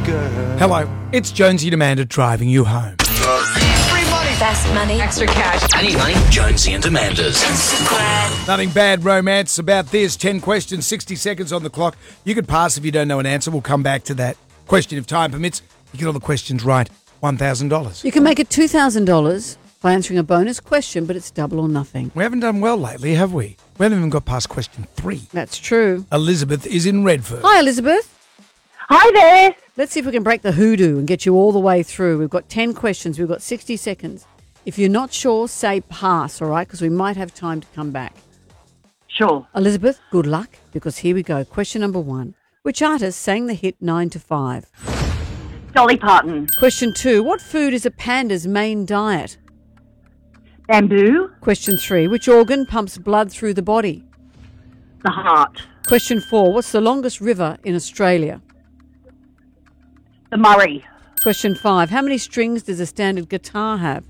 girl. Hello, it's Jonesy and Amanda driving you home. Free money. Fast money. Extra cash. I need money. Jonesy and Amanda's. Nothing bad romance about this. 10 questions, 60 seconds on the clock. You could pass if you don't know an answer. We'll come back to that. Question if time permits. You get all the questions right. $1,000. You can make it $2,000 by answering a bonus question, but it's double or nothing. We haven't done well lately, have we? We haven't even got past question 3. That's true. Elizabeth is in Redford. Hi, Elizabeth. Hi there. Let's see if we can break the hoodoo and get you all the way through. We've got 10 questions. We've got 60 seconds. If you're not sure, say pass, all right? Because we might have time to come back. Sure. Elizabeth, good luck, because here we go. Question number 1. Which artist sang the hit 9 to 5? Dolly Parton. Question 2. What food is a panda's main diet? Bamboo. Question 3. Which organ pumps blood through the body? The heart. Question 4. What's the longest river in Australia? The Murray. Question 5. How many strings does a standard guitar have?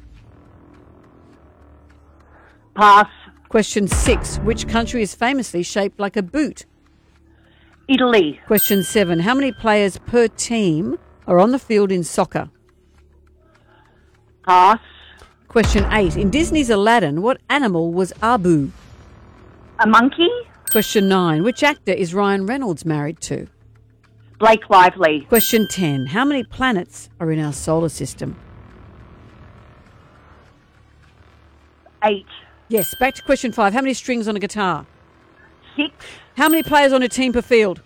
Pass. Question 6. Which country is famously shaped like a boot? Italy. Question 7. How many players per team are on the field in soccer? Pass. Question 8. In Disney's Aladdin, what animal was Abu? A monkey. Question 9. Which actor is Ryan Reynolds married to? Blake Lively. Question 10. How many planets are in our solar system? 8. Yes, back to question 5. How many strings on a guitar? 6. How many players on a team per field?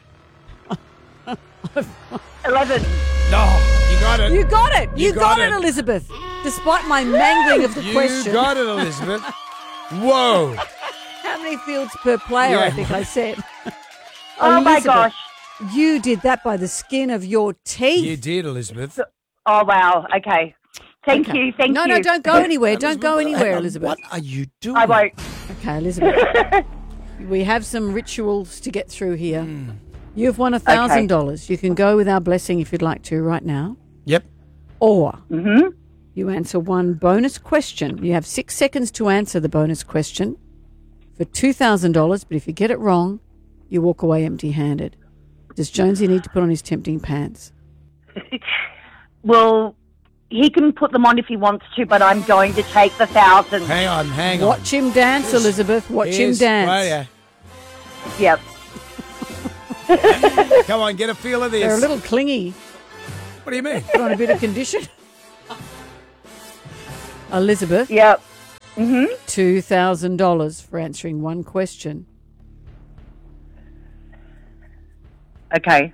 11. No, you got it. You got it. You got got it, it. Elizabeth. Despite my mangling of the You question. got it, Elizabeth. Whoa. How many fields per player, Yeah. I think I said. Oh, my Elizabeth, gosh. You did that by the skin of your teeth. You did, Elizabeth. Oh, wow. Okay. Thank Okay. you. Thank you. No, don't go anywhere. Don't go anywhere, Hang on, Elizabeth. What are you doing? I won't. Okay, Elizabeth. We have some rituals to get through here. You've won $1,000. You can go with our blessing if you'd like to right now. Yep. Or you answer one bonus question. You have 6 seconds to answer the bonus question for $2,000, but if you get it wrong, you walk away empty-handed. Does Jonesy need to put on his tempting pants? Well, he can put them on if he wants to, but I'm going to take the 1,000. Hang on. Watch him dance, Elizabeth. Watch him dance. Well, yeah. Yep. Come on, get a feel of this. They're a little clingy. What do you mean? Put on a bit of condition. Elizabeth, Yep. $2,000 for answering one question. Okay.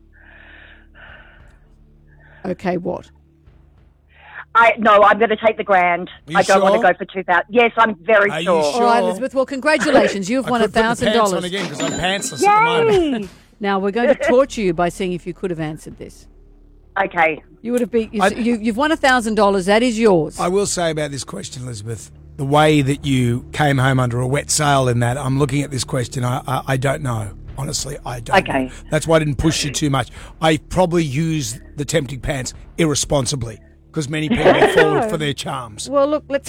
Okay, what? No, I'm going to take the grand. You I don't want to sure? go for 2,000. Yes, I'm very Are you sure. All right, Sure. Elizabeth. Well, congratulations. You've won I could put the pants on $1,000. again because I'm pantsless at the moment. Yay! Now, we're going to torture you by seeing if you could have answered this. Okay. You would have been. You've won $1,000. That is yours. I will say about this question, Elizabeth, the way that you came home under a wet sail in that, I'm looking at this question, I don't know. Honestly, I don't Okay. know. That's why I didn't push you too much. I probably used the tempting pants irresponsibly because many people fall for their charms. Well, look, let's.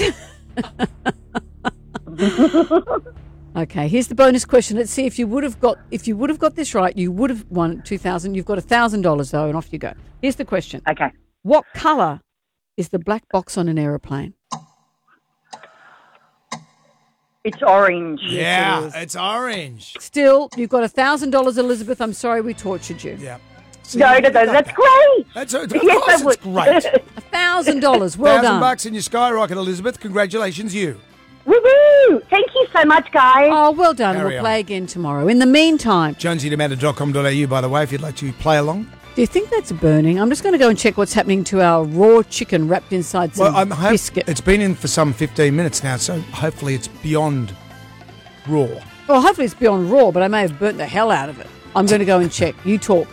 Okay, here's the bonus question. Let's see if you would have got this right, you would have won $2,000. You've got $1,000 though, and off you go. Here's the question. Okay. What colour is the black box on an aeroplane? It's orange. Yeah, it's orange. Still, you've got $1,000, Elizabeth. I'm sorry we tortured you. Yeah. See, No, you got that's that. great. That's of Yes, course I would. it's great. $1,000. Well done. $1,000 in your skyrocket, Elizabeth. Congratulations, you. Woohoo! Thank you so much, guys. Oh, well done. Carry We'll on. play again tomorrow. In the meantime, JonesyDemanda.com.au, by the way, if you'd like to play along. do you think that's burning? I'm just going to go and check what's happening to our raw chicken wrapped inside some biscuit. It's been in for some 15 minutes now, so hopefully it's beyond raw. Well, hopefully it's beyond raw, but I may have burnt the hell out of it. I'm going to go and check. You talk.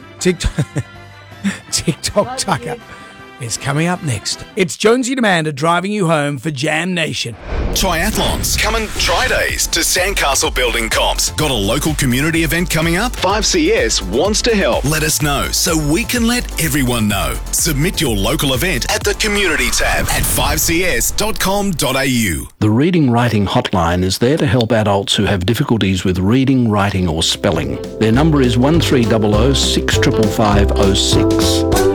TikTok Tucker is coming up next. It's Jonesy and Amanda driving you home for Jam Nation. Triathlons. Coming Tri Days to Sandcastle Building Comps. Got a local community event coming up? 5CS wants to help. Let us know so we can let everyone know. Submit your local event at the community tab at 5cs.com.au. The Reading Writing Hotline is there to help adults who have difficulties with reading, writing or spelling. Their number is 1300 655 06.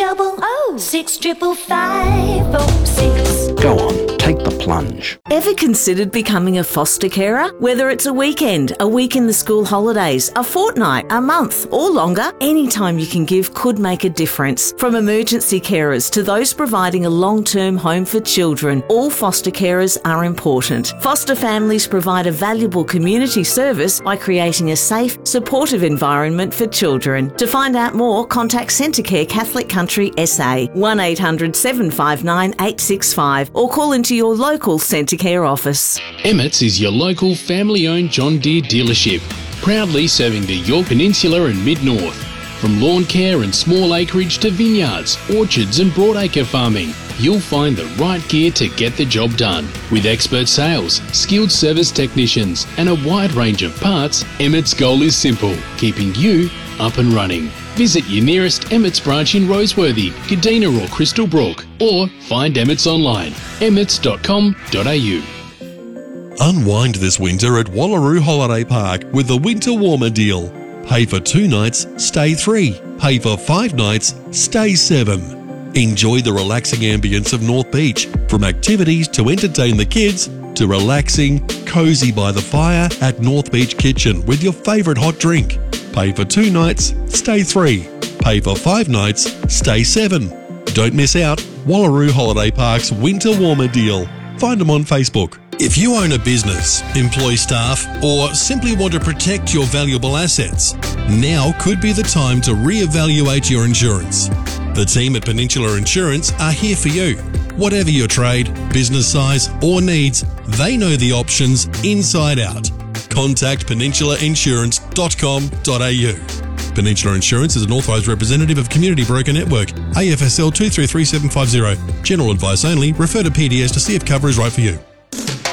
600-655-506. Go on, take the plunge. Ever considered becoming a foster carer? Whether it's a weekend, a week in the school holidays, a fortnight, a month, or longer, any time you can give could make a difference. From emergency carers to those providing a long-term home for children, all foster carers are important. Foster families provide a valuable community service by creating a safe, supportive environment for children. To find out more, contact Centrecare Catholic Country SA, 1800 759 865, or call into your local Centrecare office. Emmett's is your local family-owned John Deere dealership, proudly serving the Yorke Peninsula and Mid-North. From lawn care and small acreage to vineyards, orchards and broadacre farming, you'll find the right gear to get the job done. With expert sales, skilled service technicians and a wide range of parts, Emmett's goal is simple, keeping you up and running. Visit your nearest Emmett's branch in Roseworthy, Kadina or Crystal Brook, or find Emmett's online, emmets.com.au. Unwind this winter at Wallaroo Holiday Park with the Winter Warmer deal. Pay for 2 nights, stay 3. Pay for 5 nights, stay 7. Enjoy the relaxing ambience of North Beach, from activities to entertain the kids to relaxing, cosy by the fire at North Beach Kitchen with your favourite hot drink. Pay for 2 nights, stay 3. Pay for 5 nights, stay 7. Don't miss out. Wallaroo Holiday Park's Winter Warmer deal. Find them on Facebook. If you own a business, employ staff, or simply want to protect your valuable assets, now could be the time to reevaluate your insurance. The team at Peninsula Insurance are here for you. Whatever your trade, business size, or needs, they know the options inside out. Contact peninsulainsurance.com.au. Peninsula Insurance is an authorised representative of Community Broker Network, AFSL 233750. General advice only. Refer to PDS to see if cover is right for you.